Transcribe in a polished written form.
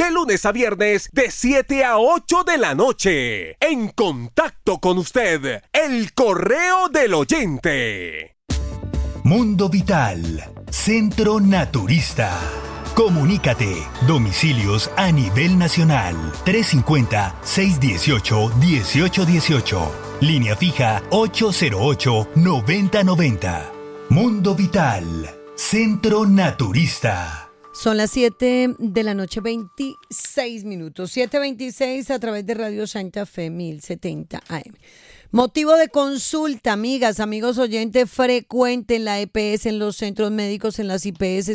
de lunes a viernes de 7 a 8 de la noche. En contacto con usted, el correo del oyente. Mundo Vital, Centro Naturista. Comunícate. Domicilios a nivel nacional. 350-618-1818. Línea fija 808-9090. Mundo Vital, Centro Naturista. Son las 7 de la noche, 26 minutos. 7:26 a través de Radio Santa Fe 1070 AM. Motivo de consulta, amigas, amigos oyentes, frecuente en la EPS, en los centros médicos, en las IPS,